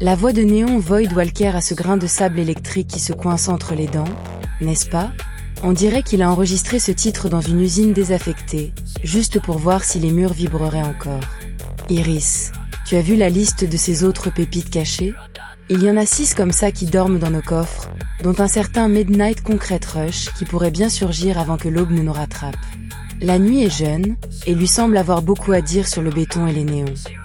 La voix de Néon Void Walker a ce grain de sable électrique qui se coince entre les dents, n'est-ce pas? On dirait qu'il a enregistré ce titre dans une usine désaffectée, juste pour voir si les murs vibreraient encore. Iris, tu as vu la liste de ces autres pépites cachées? Il y en a 6 comme ça qui dorment dans nos coffres, dont un certain Midnight Concrete Rush qui pourrait bien surgir avant que l'aube ne nous rattrape. La nuit est jeune, et lui semble avoir beaucoup à dire sur le béton et les néons.